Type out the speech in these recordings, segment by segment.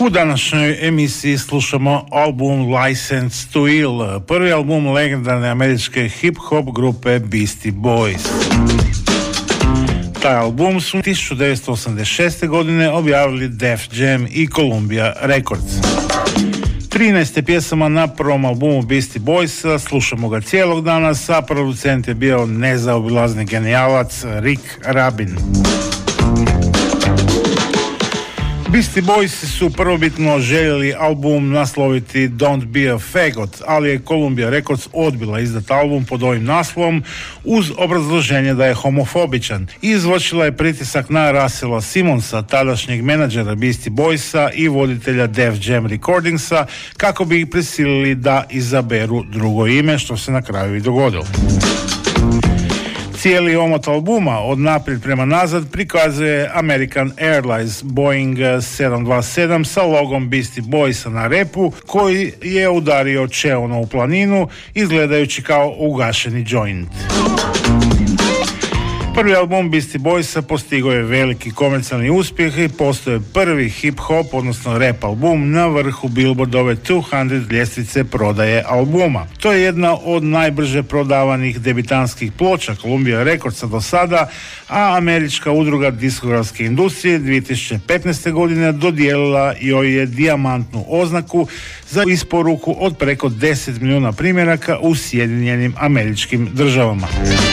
U današnjoj emisiji slušamo album License to Ill, prvi album legendarne američke hip-hop grupe Beastie Boys. Taj album su 1986. godine objavili Def Jam i Columbia Records. 13 je pjesama na prvom albumu Beastie Boysa, slušamo ga cijelog danas, a producent je bio nezaobilazni genijalac Rick Rubin. Beastie Boys su prvobitno željeli album nasloviti Don't Be a Faggot, ali je Columbia Records odbila izdati album pod ovim naslovom uz obrazloženje da je homofobičan. Izvršila je pritisak na Russella Simonsa, tadašnjeg menadžera Beastie Boysa i voditelja Def Jam Recordingsa, kako bi ih prisilili da izaberu drugo ime, što se na kraju i dogodilo. Cijeli omot albuma od naprijed prema nazad prikazuje American Airlines Boeing 727 sa logom Beastie Boysa na repu, koji je udario čeono u planinu izgledajući kao ugašeni joint. Prvi album Beastie Boysa postigao je veliki komercijalni uspjeh i postao je prvi hip-hop, odnosno rap album na vrhu Billboardove 200 ljestvice prodaje albuma. To je jedna od najbrže prodavanih debitanskih ploča Columbia Recordsa do sada, a američka udruga diskografske industrije 2015. godine dodijelila joj je dijamantnu oznaku za isporuku od preko 10 milijuna primjeraka u Sjedinjenim Američkim Državama.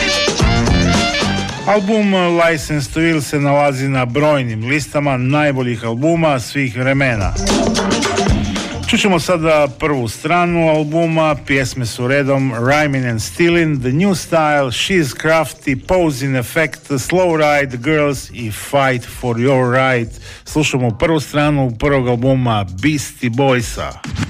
Album License to Ill se nalazi na brojnim listama najboljih albuma svih vremena. Čućemo sada prvu stranu albuma, pjesme su redom Rhymin' and Stealin', The New Style, She's Crafty, Pose in Effect, Slow Ride, Girls i Fight for Your Right. Slušamo prvu stranu prvog albuma Beastie Boysa.